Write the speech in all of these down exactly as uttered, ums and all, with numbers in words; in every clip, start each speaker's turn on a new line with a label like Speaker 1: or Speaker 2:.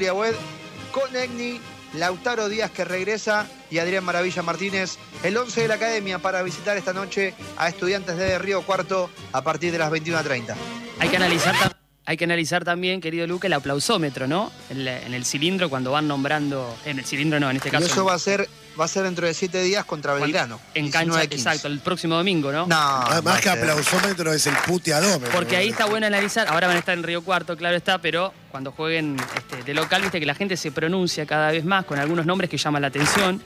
Speaker 1: Wed, Conegni, Lautaro Díaz que regresa y Adrián Maravilla Martínez, el once de la academia para visitar esta noche a Estudiantes de Río Cuarto a partir de las veintiuna treinta.
Speaker 2: Hay que analizar, hay que analizar también, querido Luca, el aplausómetro, ¿no? En, la, en el cilindro cuando van nombrando, en el cilindro no, en este caso.
Speaker 1: Y eso va a ser va a ser dentro de siete días contra Belgrano.
Speaker 2: En cancha, exacto, el próximo domingo, ¿no?
Speaker 3: No, más que aplausómetro es el puteadómetro.
Speaker 2: Porque ahí está bueno analizar, ahora van a estar en Río Cuarto, claro está, pero cuando jueguen este, de local, viste que la gente se pronuncia cada vez más con algunos nombres que llaman la atención.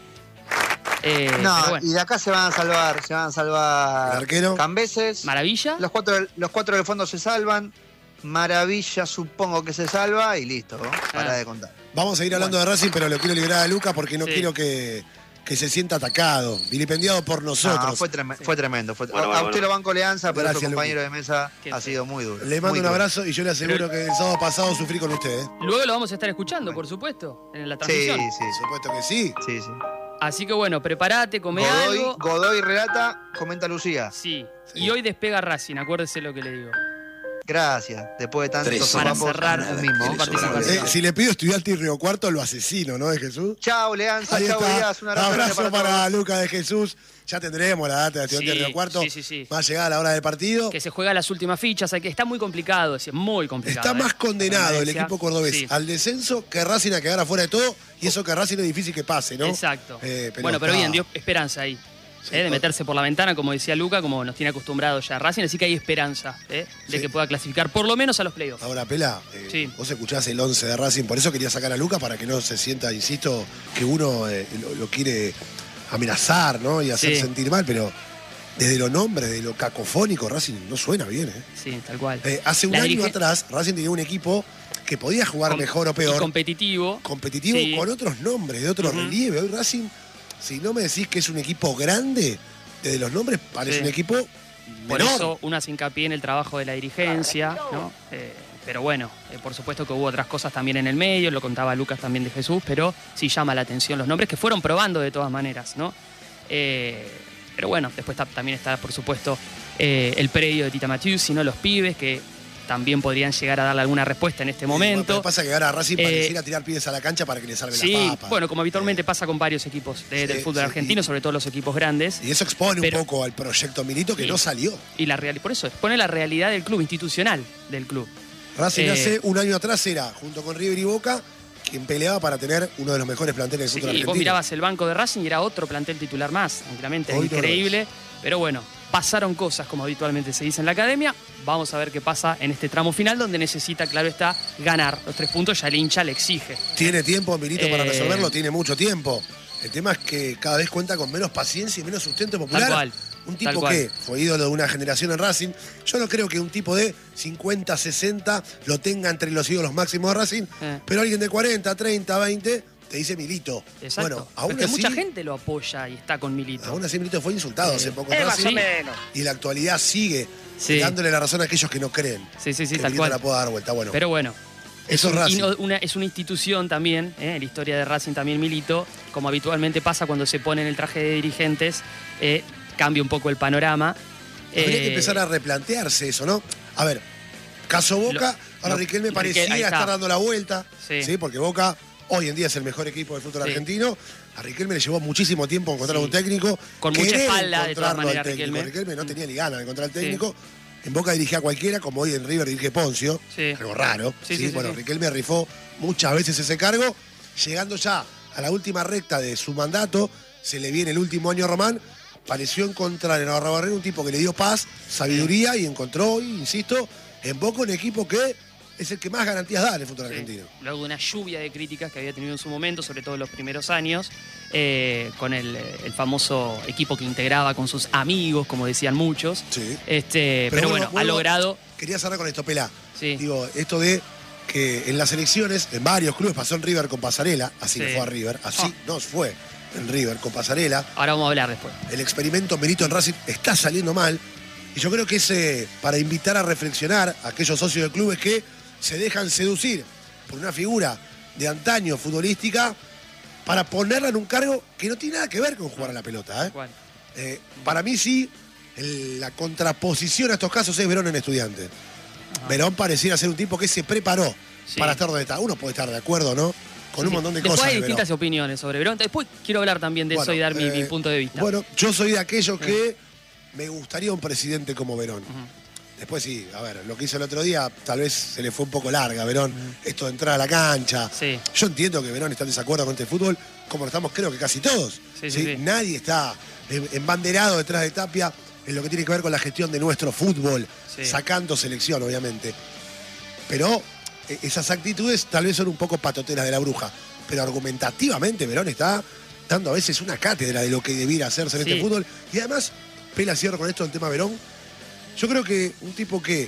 Speaker 1: Eh, no, bueno. Y de acá se van a salvar, se van a salvar
Speaker 3: el arquero
Speaker 2: Cambeses, Maravilla.
Speaker 1: Los cuatro, los cuatro del fondo se salvan. Maravilla supongo que se salva y listo, ¿no? Para ah. de contar.
Speaker 3: Vamos a ir hablando bueno. de Racing, pero lo quiero liberar a Luca porque no sí. quiero que, que se sienta atacado, vilipendiado por nosotros. No,
Speaker 1: fue, trem sí. fue tremendo. Fue bueno, a, bueno, a usted bueno. lo banco Leanza, pero Gracias, su compañero Luca. de mesa Qué ha sido muy duro.
Speaker 3: Le mando
Speaker 1: muy
Speaker 3: un
Speaker 1: duro.
Speaker 3: abrazo y yo le aseguro pero... que el sábado pasado sufrí con usted. ¿eh?
Speaker 2: Luego lo vamos a estar escuchando, bueno. por supuesto, en la transmisión.
Speaker 1: Sí, sí.
Speaker 3: Por supuesto que sí.
Speaker 1: Sí, sí.
Speaker 2: Así que bueno, prepárate, come
Speaker 1: Godoy,
Speaker 2: algo.
Speaker 1: Godoy relata, comenta Lucía.
Speaker 2: Sí. sí. Y hoy despega Racing, acuérdese lo que le digo.
Speaker 1: Gracias. Después de tantos
Speaker 2: para cerrar el mismo.
Speaker 3: Eh, si le pido Estudiante y Río Cuarto, lo asesino, ¿no? De Jesús.
Speaker 1: Chao, Leanza. Chao, Díaz. Un
Speaker 3: abrazo, abrazo para, para Lucas de Jesús. Ya tendremos la data de Estudiante
Speaker 2: sí,
Speaker 3: y Río Cuarto.
Speaker 2: Sí, sí, sí.
Speaker 3: Va a llegar a la hora del partido.
Speaker 2: Que se juega las últimas fichas. Que está muy complicado. Es muy complicado.
Speaker 3: Está más
Speaker 2: eh.
Speaker 3: condenado el equipo cordobés sí. al descenso que Racing a quedar afuera de todo. Y eso que Racing es difícil que pase, ¿no?
Speaker 2: Exacto.
Speaker 3: Eh, pero
Speaker 2: bueno, pero
Speaker 3: está...
Speaker 2: bien, dio esperanza ahí.
Speaker 3: Sí,
Speaker 2: ¿eh? De meterse por la ventana, como decía Luca, como nos tiene acostumbrado ya Racing, así que hay esperanza ¿eh? de sí. que pueda clasificar por lo menos a los playoffs.
Speaker 3: Ahora, Pela, eh, sí. vos escuchás el once de Racing, por eso quería sacar a Luca para que no se sienta, insisto, que uno eh, lo, lo quiere amenazar, ¿no? Y hacer sí. sentir mal, pero desde los nombres, de lo cacofónico, Racing no suena bien, ¿eh?
Speaker 2: Sí, tal cual.
Speaker 3: Eh, hace un la año dirige... atrás, Racing tenía un equipo que podía jugar Com mejor o peor.
Speaker 2: Competitivo.
Speaker 3: Competitivo sí. con otros nombres, de otro uh-huh. relieve. Hoy Racing... Si no me decís que es un equipo grande, desde los nombres parece sí. un equipo menor.
Speaker 2: Por eso uno hace hincapié en el trabajo de la dirigencia, ¿no? Eh, pero bueno, eh, por supuesto que hubo otras cosas también en el medio, lo contaba Lucas también de Jesús, pero sí llama la atención los nombres que fueron probando de todas maneras, ¿no? Eh, pero bueno, después también está, por supuesto, eh, el predio de Tita Matiusi, ¿no? Los pibes que también podrían llegar a darle alguna respuesta en este momento.
Speaker 3: Lo que pasa es que ahora Racing pareciera eh, tirar pibes a la cancha para que le salve
Speaker 2: sí,
Speaker 3: la papa.
Speaker 2: Bueno, como habitualmente eh, pasa con varios equipos de, sí, del fútbol sí, argentino, y, sobre todo los equipos grandes.
Speaker 3: Y eso expone pero, un poco al proyecto Milito que sí, no salió.
Speaker 2: Y la real, por eso expone la realidad del club, institucional del club.
Speaker 3: Racing eh, hace un año atrás era, junto con River y Boca, quien peleaba para tener uno de los mejores planteles del
Speaker 2: sí,
Speaker 3: fútbol argentino.
Speaker 2: Vos mirabas el banco de Racing y era otro plantel titular más, tranquilamente, Hoy increíble. Pero bueno, pasaron cosas, como habitualmente se dice en la academia. Vamos a ver qué pasa en este tramo final, donde necesita, claro está, ganar los tres puntos. Ya el hincha le exige.
Speaker 3: ¿Tiene tiempo, Milito, eh... para resolverlo? Tiene mucho tiempo. El tema es que cada vez cuenta con menos paciencia y menos sustento popular.
Speaker 2: Tal cual.
Speaker 3: Un tipo que fue ídolo de una generación en Racing. Yo no creo que un tipo de cincuenta, sesenta lo tenga entre los ídolos máximos de Racing, eh. pero alguien de cuarenta, treinta, veinte... te dice Milito.
Speaker 2: Exacto. Bueno, aún Porque así, mucha gente lo apoya y está con Milito.
Speaker 3: Aún así Milito fue insultado sí. hace poco
Speaker 2: eh,
Speaker 3: Racing,
Speaker 2: más o menos.
Speaker 3: Y en la actualidad sigue sí. dándole la razón a aquellos que no creen.
Speaker 2: Sí, sí, sí,
Speaker 3: que
Speaker 2: tal
Speaker 3: Milito
Speaker 2: cual.
Speaker 3: la pueda dar vuelta. Bueno.
Speaker 2: Pero bueno.
Speaker 3: Eso
Speaker 2: es,
Speaker 3: es Racing.
Speaker 2: Una, es una institución también, ¿eh? En la historia de Racing también Milito, como habitualmente pasa cuando se pone en el traje de dirigentes, eh, cambia un poco el panorama.
Speaker 3: Habría
Speaker 2: eh,
Speaker 3: que empezar a replantearse eso, ¿no? A ver, caso Boca, lo, ahora lo, Riquelme parecía Riquel, estar dando la vuelta, sí. ¿sí? Porque Boca hoy en día es el mejor equipo del fútbol sí. argentino. A Riquelme le llevó muchísimo tiempo encontrar sí. un técnico.
Speaker 2: Con mucha espalda, de todas maneras,
Speaker 3: Riquelme. Riquelme no tenía ni ganas de encontrar al técnico. Sí. En Boca dirigía a cualquiera, como hoy en River dirige Poncio. Sí. Algo raro. Sí, ¿sí? Sí, bueno, sí. Riquelme rifó muchas veces ese cargo. Llegando ya a la última recta de su mandato, se le viene el último año a Román. Pareció encontrar en Arrabarrena un tipo que le dio paz, sabiduría sí. y encontró, insisto, en Boca un equipo que es el que más garantías da en el fútbol sí. argentino.
Speaker 2: Luego de una lluvia de críticas que había tenido en su momento, sobre todo en los primeros años, eh, con el, el famoso equipo que integraba con sus amigos, como decían muchos.
Speaker 3: Sí.
Speaker 2: Este, pero, pero bueno, vuelvo, ha logrado...
Speaker 3: Quería cerrar con esto, Pelá. Sí. Digo, esto de que en las elecciones, en varios clubes, pasó en River con Pasarela, así sí. le fue a River, así oh. nos fue en River con Pasarela.
Speaker 2: Ahora vamos a hablar después.
Speaker 3: El experimento Milito en Racing está saliendo mal. Y yo creo que es eh, para invitar a reflexionar a aquellos socios de clubes que se dejan seducir por una figura de antaño futbolística para ponerla en un cargo que no tiene nada que ver con jugar a la pelota. ¿eh? ¿Cuál? Eh, para mí sí, el, la contraposición a estos casos es Verón en Estudiantes. Ajá. Verón pareciera ser un tipo que se preparó sí. para estar donde está. Uno puede estar de acuerdo, ¿no? Con sí, un montón de
Speaker 2: Después
Speaker 3: cosas.
Speaker 2: Hay distintas Verón. opiniones sobre Verón. Después quiero hablar también de bueno, eso y dar eh, mi, mi punto de vista.
Speaker 3: Bueno, yo soy de aquellos sí. que me gustaría un presidente como Verón. Uh-huh. Después sí, a ver, lo que hizo el otro día tal vez se le fue un poco larga a Verón, uh-huh. esto de entrar a la cancha.
Speaker 2: Sí.
Speaker 3: Yo entiendo que Verón está en desacuerdo con este fútbol, como lo estamos creo que casi todos.
Speaker 2: Sí,
Speaker 3: ¿sí?
Speaker 2: Sí, sí.
Speaker 3: Nadie está embanderado detrás de Tapia en lo que tiene que ver con la gestión de nuestro fútbol, sí. sacando selección, obviamente. Pero esas actitudes tal vez son un poco patoteras de la bruja. Pero argumentativamente Verón está dando a veces una cátedra de lo que debiera hacerse en sí. este fútbol. Y además, Pela, cierro con esto el tema Verón. Yo creo que un tipo que,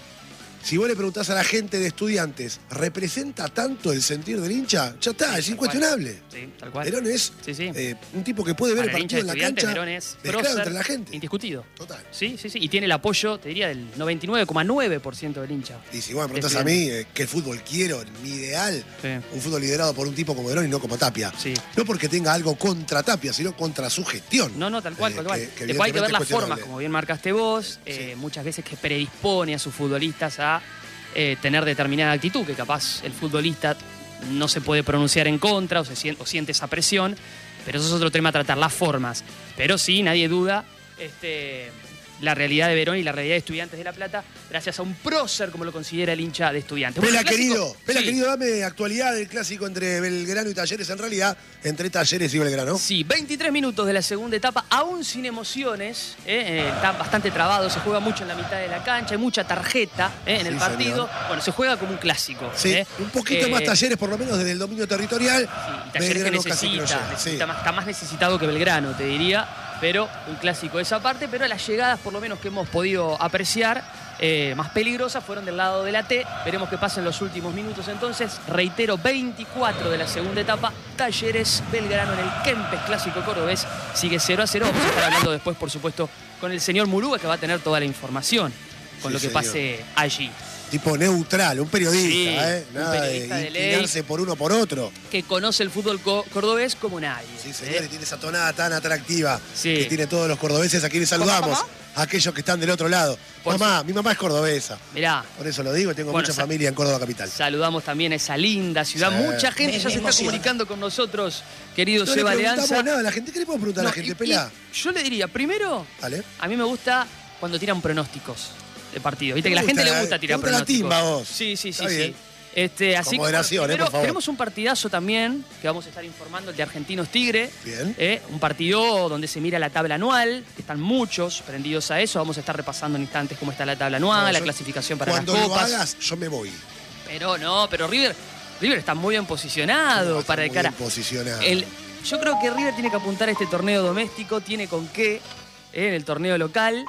Speaker 3: si vos le preguntás a la gente de Estudiantes, ¿representa tanto el sentir del hincha? Ya está, sí, es incuestionable.
Speaker 2: Sí, tal cual.
Speaker 3: Verón es
Speaker 2: sí, sí.
Speaker 3: Eh, un tipo que puede ver
Speaker 2: Para
Speaker 3: el partido
Speaker 2: el
Speaker 3: en la cancha.
Speaker 2: Verón es
Speaker 3: prócer, entre la gente.
Speaker 2: Indiscutido.
Speaker 3: Total.
Speaker 2: Sí, sí, sí. Y tiene el apoyo, te diría, del noventa y nueve coma nueve por ciento del hincha.
Speaker 3: Y si vos me preguntás a mí eh, qué fútbol quiero, mi ideal, sí. un fútbol liderado por un tipo como Verón y no como Tapia.
Speaker 2: Sí.
Speaker 3: No porque tenga algo contra Tapia, sino contra su gestión.
Speaker 2: No, no, tal cual, eh, tal cual. Que, que Después hay que ver las formas, como bien marcaste vos, eh, sí. muchas veces que predispone a sus futbolistas a Eh, tener determinada actitud, que capaz el futbolista no se puede pronunciar en contra o, se siente, o siente esa presión, pero eso es otro tema a tratar, las formas. Pero sí, nadie duda este, la realidad de Verón y la realidad de Estudiantes de La Plata, gracias a un prócer como lo considera el hincha de Estudiantes.
Speaker 3: Pela,
Speaker 2: bueno,
Speaker 3: querido, Pela,
Speaker 2: sí.
Speaker 3: querido, dame actualidad del clásico entre Belgrano y Talleres, en realidad, entre Talleres y Belgrano.
Speaker 2: Sí, veintitrés minutos de la segunda etapa, aún sin emociones, eh, eh, está bastante trabado, se juega mucho en la mitad de la cancha, hay mucha tarjeta eh, en sí, el partido. Señor. Bueno, se juega como un clásico.
Speaker 3: Sí,
Speaker 2: eh.
Speaker 3: un poquito eh, más Talleres, por lo menos desde el dominio territorial.
Speaker 2: Sí, y Talleres Belgrano que necesita,
Speaker 3: casi no
Speaker 2: necesita
Speaker 3: sí.
Speaker 2: más, está más necesitado que Belgrano, te diría. Pero un clásico de esa parte, pero las llegadas, por lo menos que hemos podido apreciar, eh, más peligrosas, fueron del lado de la T. Veremos qué pasa en los últimos minutos entonces. Reitero, veinticuatro de la segunda etapa, Talleres Belgrano en el Kempes Clásico Cordobés. Sigue cero a cero. Vamos a estar hablando después, por supuesto, con el señor Murúa, que va a tener toda la información con sí, lo que señor. pase allí.
Speaker 3: Tipo neutral, un periodista,
Speaker 2: sí,
Speaker 3: ¿eh? Nada
Speaker 2: un periodista
Speaker 3: de,
Speaker 2: de
Speaker 3: inclinarse
Speaker 2: ley,
Speaker 3: por uno por otro.
Speaker 2: Que conoce el fútbol co cordobés como nadie.
Speaker 3: Sí, señor, ¿eh? Y tiene esa tonada tan atractiva
Speaker 2: sí.
Speaker 3: que tiene todos los cordobeses a quienes saludamos. ¿Cómo, cómo? A aquellos que están del otro lado. Por mamá, su... mi mamá es cordobesa.
Speaker 2: Mirá.
Speaker 3: Por eso lo digo, tengo
Speaker 2: bueno,
Speaker 3: mucha familia en Córdoba capital.
Speaker 2: Saludamos también a esa linda ciudad. Sí. Mucha gente ya se está comunicando con nosotros, querido
Speaker 3: no
Speaker 2: Seba Leanza.
Speaker 3: No nada a la gente. ¿Qué le podemos preguntar no, a la gente,
Speaker 2: y,
Speaker 3: Pela?
Speaker 2: Y yo le diría, primero, ¿vale? A mí me gusta cuando tiran pronósticos de partido. Viste que a la gente le gusta tirar
Speaker 3: gusta
Speaker 2: pronósticos.
Speaker 3: La timba, vos.
Speaker 2: Sí, sí, sí, sí. Este, así
Speaker 3: Con moderación,
Speaker 2: que,
Speaker 3: eh, por favor.
Speaker 2: Tenemos un partidazo también que vamos a estar informando, el de Argentinos Tigre.
Speaker 3: Bien.
Speaker 2: Eh, un partido donde se mira la tabla anual, que están muchos prendidos a eso. Vamos a estar repasando en instantes cómo está la tabla anual, no, la clasificación para las copas.
Speaker 3: Cuando lo hagas, yo me voy.
Speaker 2: Pero no, pero River, River está muy bien posicionado
Speaker 3: no,
Speaker 2: para el cara.
Speaker 3: Bien posicionado.
Speaker 2: El, yo creo que River tiene que apuntar a este torneo doméstico, tiene con qué eh, en el torneo local.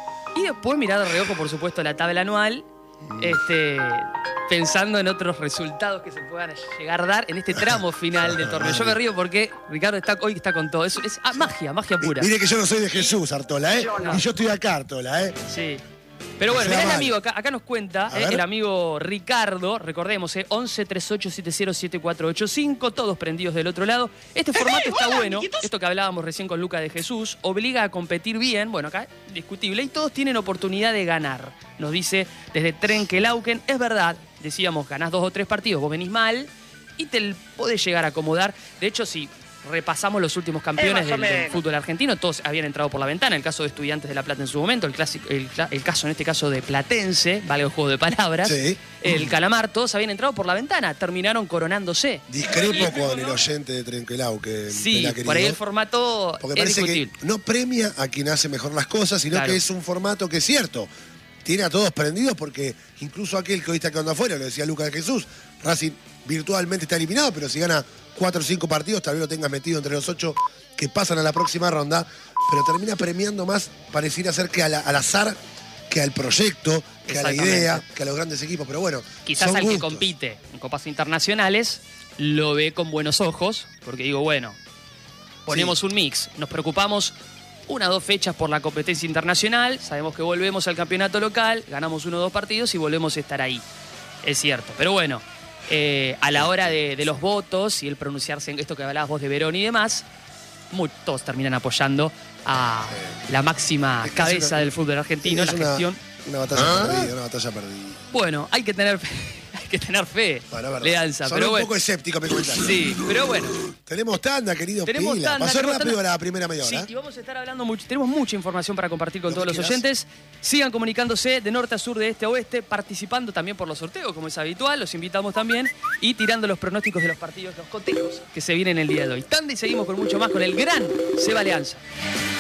Speaker 2: Y después mirar de reojo, por supuesto, la tabla anual, mm. este, pensando en otros resultados que se puedan llegar a dar en este tramo final del torneo. Yo me río porque Ricardo está, hoy está con todo. Es, es ah, magia, magia pura.
Speaker 3: Mire que yo no soy de Jesús, Artola, ¿eh? Yo no. Y yo estoy acá, Artola, ¿eh?
Speaker 2: Sí. Pero bueno, mirá el amigo, acá, acá nos cuenta, eh, el amigo Ricardo, recordemos, eh, once treinta y ocho setenta siete cuatro ocho cinco, todos prendidos del otro lado. Este formato está bueno, esto que hablábamos recién con Luca de Jesús, obliga a competir bien, bueno, acá discutible, y todos tienen oportunidad de ganar, nos dice desde Trenquelauquen. Es verdad, decíamos, ganás dos o tres partidos, vos venís mal y te podés llegar a acomodar. De hecho, sí. Repasamos los últimos campeones del, del fútbol argentino, todos habían entrado por la ventana, el caso de Estudiantes de La Plata en su momento, el, clásico, el, el caso en este caso de Platense, valga el juego de palabras, sí. El Calamar, todos habían entrado por la ventana, terminaron coronándose.
Speaker 3: Discrepo con el oyente de Trenquelauquen.
Speaker 2: Sí, por ahí el formato
Speaker 3: porque
Speaker 2: es
Speaker 3: parece
Speaker 2: discutible.
Speaker 3: Que no premia a quien hace mejor las cosas, sino claro. que es un formato que es cierto. Tiene a todos prendidos porque incluso aquel que hoy está quedando afuera, lo decía Lucas de Jesús, Racing virtualmente está eliminado, pero si gana cuatro o cinco partidos, tal vez lo tengas metido entre los ocho que pasan a la próxima ronda, pero termina premiando más, pareciera ser que al, al azar, que al proyecto, que a la idea, que a los grandes equipos, pero bueno,
Speaker 2: quizás
Speaker 3: son
Speaker 2: al
Speaker 3: gustos.
Speaker 2: Que compite en copas internacionales lo ve con buenos ojos, porque digo, bueno, ponemos sí. un mix, nos preocupamos una o dos fechas por la competencia internacional, sabemos que volvemos al campeonato local, ganamos uno o dos partidos y volvemos a estar ahí, es cierto, pero bueno, Eh, a la hora de, de los votos y el pronunciarse en esto que hablabas vos de Verón y demás, muy, todos terminan apoyando a la máxima es cabeza una, del fútbol argentino, la
Speaker 3: una,
Speaker 2: gestión.
Speaker 3: Una batalla ¿Ah? perdida, una batalla perdida.
Speaker 2: Bueno, hay que tener, que tener fe, bueno, Leanza.
Speaker 3: Son
Speaker 2: pero
Speaker 3: un
Speaker 2: bueno.
Speaker 3: poco escéptico mi comentario.
Speaker 2: Sí, pero bueno.
Speaker 3: Tenemos tanda, querido.
Speaker 2: Tenemos
Speaker 3: Pila.
Speaker 2: tanda.
Speaker 3: Pasó rápido
Speaker 2: tanda.
Speaker 3: la primera media hora.
Speaker 2: Sí, y vamos a estar hablando mucho. Tenemos mucha información para compartir con
Speaker 3: ¿Lo
Speaker 2: todos los
Speaker 3: quieras?
Speaker 2: oyentes. Sigan comunicándose de norte a sur, de este a oeste, participando también por los sorteos, como es habitual. Los invitamos también. Y tirando los pronósticos de los partidos, los cotejos que se vienen el día de hoy. Tanda y seguimos con mucho más con el gran Seba Leanza.